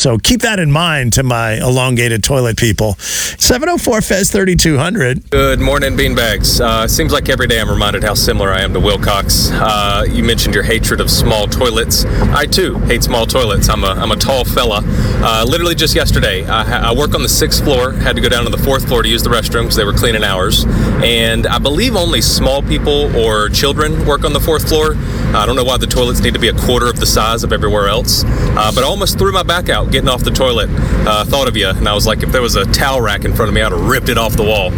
So keep that in mind to my elongated toilet people. 704-FEZ-3200. Good morning, beanbags. Seems like every day I'm reminded how similar I am to Wilcox. You mentioned your hatred of small toilets. I too hate small toilets. I'm a tall fella. Literally just yesterday, I work on the 6th floor. Had to go down to the 4th floor to use the restroom because they were cleaning hours. And I believe only small people or children work on the 4th floor. I don't know why the toilets need to be a quarter of the size of everywhere else. But I almost threw my back out getting off the toilet. Thought of you, and I was like, if there was a towel rack in front of me, I'd have ripped it off the wall.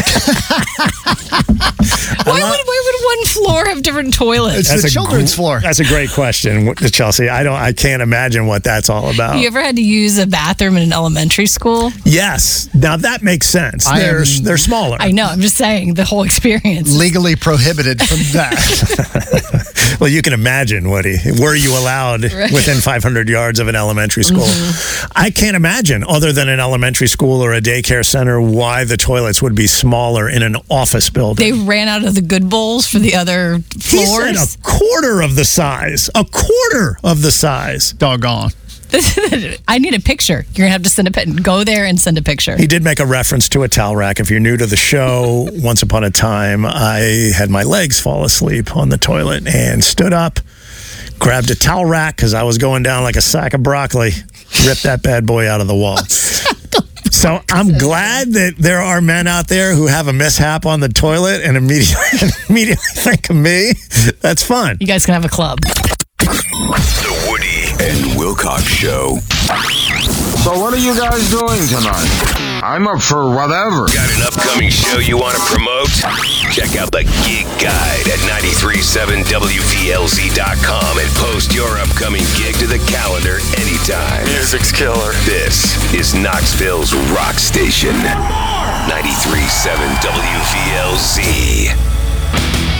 Why would one floor have different toilets? It's the children's floor. That's a great question, Chelsea. I can't imagine what that's all about. You ever had to use a bathroom in an elementary school? Yes. Now that makes sense. They're smaller. I know. I'm just saying the whole experience. Legally prohibited from that. Well, you can imagine, Woody. Were you allowed within 500 yards of an elementary school? Mm-hmm. I can't imagine, other than an elementary school or a daycare center, why the toilets would be smaller in an office building. They ran out of the good bowls for the other floors. He said a quarter of the size. A quarter of the size. Doggone. I need a picture. You're going to have to go there and send a picture. He did make a reference to a towel rack. If you're new to the show, once upon a time, I had my legs fall asleep on the toilet and stood up, grabbed a towel rack because I was going down like a sack of broccoli, ripped that bad boy out of the wall. So I'm glad that there are men out there who have a mishap on the toilet and immediately think of me. That's fun. You guys can have a club. The Woody and Wilcox Show. So what are you guys doing tonight? I'm up for whatever. Got an upcoming show you want to promote? Check out the Gig Guide at 937WVLZ.com and post your upcoming gig to the calendar anytime. Music's killer. This is Knoxville's rock station. 937 WVLZ.